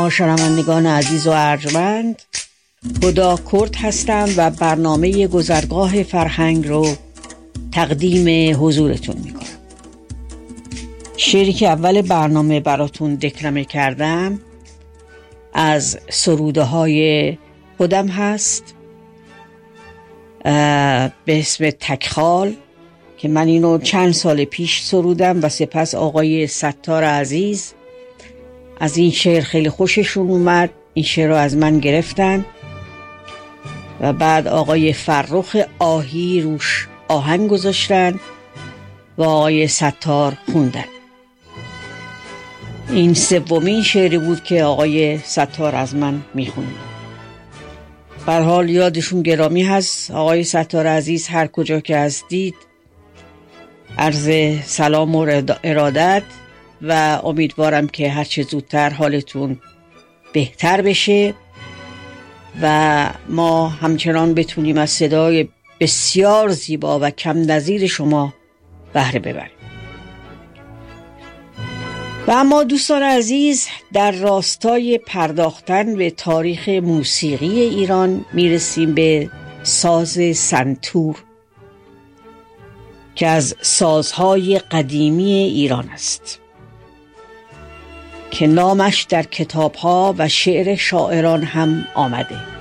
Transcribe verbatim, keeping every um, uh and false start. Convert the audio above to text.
شما شنوندگان عزیز و ارجمند، هدا کرد هستم و برنامه گذرگاه فرهنگ رو تقدیم حضورتون میکنم. شعری که اول برنامه براتون دکلمه کردم از سروده های خودم هست به اسم تکخال که من اینو چند سال پیش سرودم و سپس آقای ستار عزیز از این شعر خیلی خوششون اومد، این شعر رو از من گرفتن و بعد آقای فرخ آهی روش آهنگ گذاشتن و آقای ستار خوندن. این سومین شعری بود که آقای ستار از من میخوند. به هر حال یادشون گرامی هست. آقای ستار عزیز هر کجا که هستید عرض سلام و ارادت و امیدوارم که هرچه زودتر حالتون بهتر بشه و ما همچنان بتونیم از صدای بسیار زیبا و کم نظیر شما بهره ببریم. و اما دوستان عزیز، در راستای پرداختن به تاریخ موسیقی ایران میرسیم به ساز سنتور که از سازهای قدیمی ایران است که نامش در کتابها و شعر شاعران هم آمده.